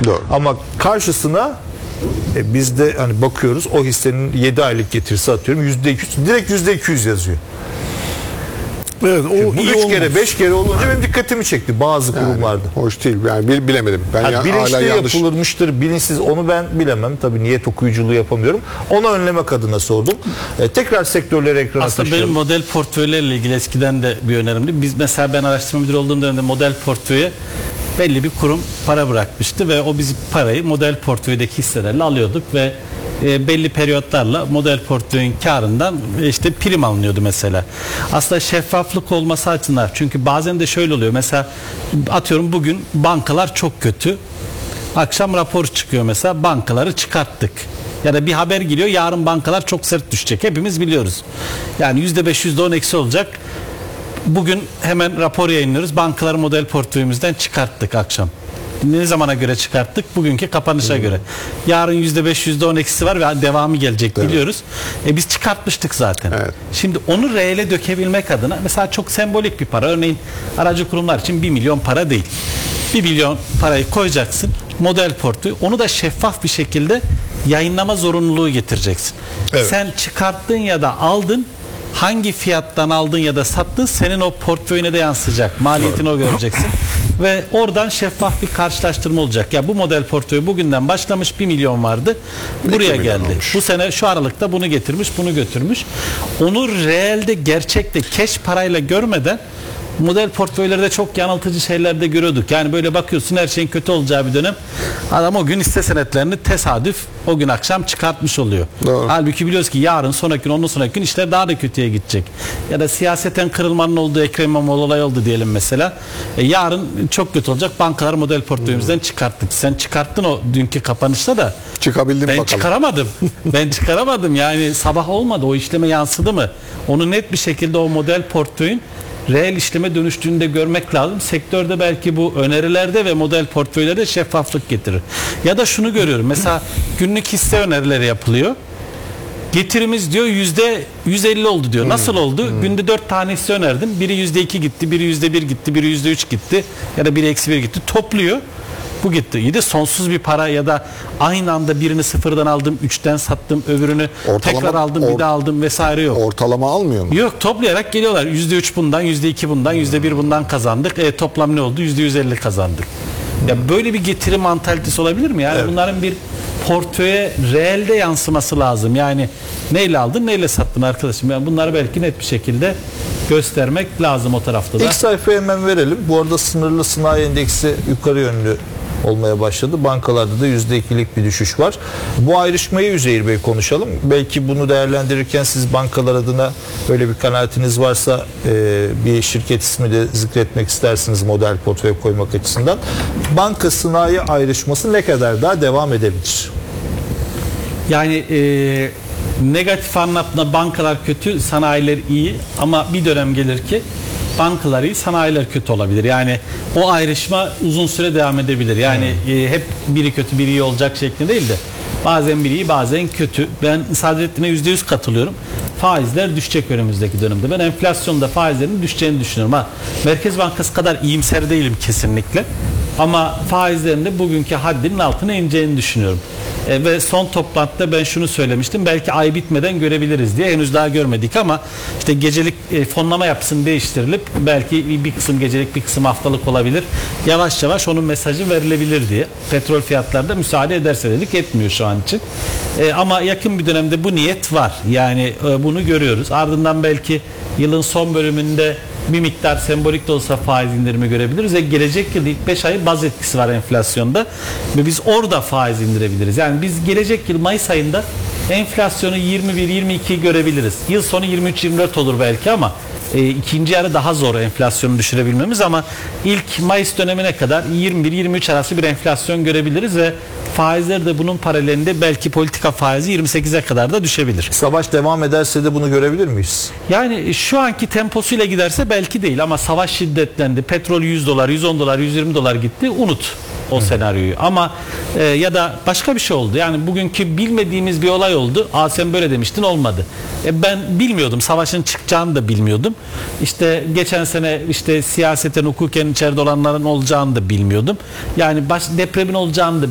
Doğru. Ama karşısına biz de hani bakıyoruz, o hissenin 7 aylık getirisi atıyorum %200, direkt %200 yazıyor. Evet, o bu iyi 3 kere olmaz. 5 kere olunca benim dikkatimi çekti bazı kurumlarda. Hoş değil. Yani bilemedim. Ben Yani bilinçli hala yanlış. yapılırmıştır, bilinçsiz, onu ben bilemem. Tabii niyet okuyuculuğu yapamıyorum. Onu önlemek adına sordum. Tekrar sektörleri ekrana Aslında taşıyalım. benim model portföylerle ilgili eskiden de bir önerimdi. Biz mesela, ben araştırma müdürü olduğum dönemde model portföye belli bir kurum para bırakmıştı ve o biz parayı model portföydeki hisselerle alıyorduk ve belli periyotlarla model portföyün karından işte prim alınıyordu mesela. Aslında şeffaflık olması açısından, çünkü bazen de şöyle oluyor. Mesela atıyorum, bugün bankalar çok kötü. Akşam rapor çıkıyor mesela, bankaları çıkarttık. Ya da bir haber geliyor, yarın bankalar çok sert düşecek. Hepimiz biliyoruz. Yani %5, %10 eksi olacak. Bugün hemen rapor yayınlıyoruz. Bankaları model portföyümüzden çıkarttık akşam. Ne zamana göre çıkarttık? Bugünkü kapanışa göre. Yarın %5, %10 eksisi var ve devamı gelecek, biliyoruz. Biz çıkartmıştık zaten. Evet. Şimdi onu reele dökebilmek adına mesela çok sembolik bir para. Örneğin aracı kurumlar için 1 milyon para değil. 1 milyon parayı koyacaksın model portföy. Onu da şeffaf bir şekilde yayınlama zorunluluğu getireceksin. Evet. Sen çıkarttın ya da aldın, hangi fiyattan aldın ya da sattın, senin o portföyüne de yansıyacak. Maliyetini o göreceksin. Ve oradan şeffaf bir karşılaştırma olacak. Ya bu model portföyü bugünden başlamış, 1 milyon vardı. Buraya geldi. olmuş. Bu sene şu aralıkta bunu getirmiş, bunu götürmüş. Onu reelde, gerçekte, keş parayla görmeden model portföylerde çok yanıltıcı şeyler de görüyorduk. Yani böyle bakıyorsun, her şeyin kötü olacağı bir dönem. Adam o gün hisse senetlerini tesadüf o gün akşam çıkartmış oluyor. Doğru. Halbuki biliyoruz ki yarın, sonraki gün, ondan sonraki gün işler daha da kötüye gidecek. Ya da siyaseten kırılmanın olduğu Ekrem İmamoğlu olay oldu diyelim mesela. Yarın çok kötü olacak. Bankalar model portföyümüzden çıkarttık. Sen çıkarttın o dünkü kapanışta da. Çıkabildim Ben bakalım. çıkaramadım. Ben çıkaramadım. Yani sabah olmadı. O işleme yansıdı mı? Onu net bir şekilde o model portföyün reel işleme dönüştüğünü de görmek lazım. Sektörde belki bu önerilerde ve model portföylerde şeffaflık getirir. Ya da şunu görüyorum. Mesela günlük hisse önerileri yapılıyor. Getirimiz diyor %150 oldu diyor. Nasıl oldu? Günde 4 tane hisse önerdim. Biri %2 gitti, biri %1 gitti, biri %3 gitti ya da biri -1 gitti. Topluyor. Bu gitti. İyi de sonsuz bir para, ya da aynı anda birini sıfırdan aldım, 3'ten sattım, öbürünü tekrar aldım, bir daha aldım vesaire yok. Ortalama almıyor mu? Yok, toplayarak geliyorlar. %3 bundan, %2 bundan, %1 bundan kazandık. Toplam ne oldu? %150 kazandık. Ya böyle bir getiri mantalitesi olabilir mi? Yani bunların bir portföye reelde yansıması lazım. Yani neyle aldın, neyle sattın arkadaşım? Yani bunları belki net bir şekilde göstermek lazım o tarafta da. İlk sayfayı hemen verelim. Bu arada sınırlı sanayi endeksi yukarı yönlü olmaya başladı. Bankalarda da %2'lik bir düşüş var. Bu ayrışmayı Üzeyir Bey konuşalım. Belki bunu değerlendirirken siz bankalar adına böyle bir kanaatiniz varsa bir şirket ismi de zikretmek istersiniz model portföye koymak açısından. Banka sanayi ayrışması ne kadar daha devam edebilir? Yani negatif anlamda bankalar kötü, sanayiler iyi, ama bir dönem gelir ki bankalar iyi, sanayiler kötü olabilir. Yani o ayrışma uzun süre devam edebilir. Yani hep biri kötü, biri iyi olacak şeklinde değil de bazen biri iyi, bazen kötü. Ben Saadettin'e %100 katılıyorum. Faizler düşecek önümüzdeki dönemde. Ben enflasyonda faizlerin düşeceğini düşünüyorum. Merkez Bankası kadar iyimser değilim kesinlikle. Ama faizlerin de bugünkü haddinin altına ineceğini düşünüyorum. Ve son toplantıda ben şunu söylemiştim. Belki ay bitmeden görebiliriz diye. Henüz daha görmedik ama işte gecelik fonlama yapısını değiştirilip belki bir kısım gecelik, bir kısım haftalık olabilir. Yavaş yavaş onun mesajı verilebilir diye. Petrol fiyatları da müsaade ederse dedik, etmiyor şu an için. Ama yakın bir dönemde bu niyet var. Yani bunu görüyoruz. Ardından belki yılın son bölümünde bir miktar sembolik de olsa faiz indirimi görebiliriz ve gelecek yıl ilk 5 ay baz etkisi var enflasyonda ve biz orada faiz indirebiliriz. Yani biz gelecek yıl Mayıs ayında enflasyonu 21-22 görebiliriz. Yıl sonu 23-24 olur belki ama ikinci yarı daha zor enflasyonu düşürebilmemiz, ama ilk Mayıs dönemine kadar 21-23 arası bir enflasyon görebiliriz ve faizler de bunun paralelinde belki politika faizi 28'e kadar da düşebilir. Savaş devam ederse de bunu görebilir miyiz? Yani şu anki temposuyla giderse belki değil, ama savaş şiddetlendi. Petrol $100, $110, $120 gitti. Unut o senaryoyu. Ama ya da başka bir şey oldu. Yani bugünkü bilmediğimiz bir olay oldu. Sen böyle demiştin, olmadı. Ben bilmiyordum. Savaşın çıkacağını da bilmiyordum. İşte geçen sene işte siyaseten, hukuken içeride olanların olacağını da bilmiyordum. Yani depremin olacağını da